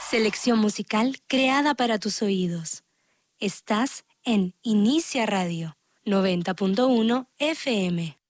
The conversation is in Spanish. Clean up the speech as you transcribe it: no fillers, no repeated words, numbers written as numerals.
Selección musical creada para tus oídos. Estás en Inicia Radio 90.1 FM.